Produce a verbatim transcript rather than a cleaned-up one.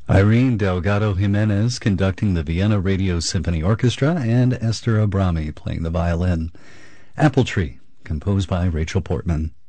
Irene Delgado Jimenez conducting the Vienna Radio Symphony Orchestra, and Esther Abrami playing the violin. Apple Tree, composed by Rachel Portman.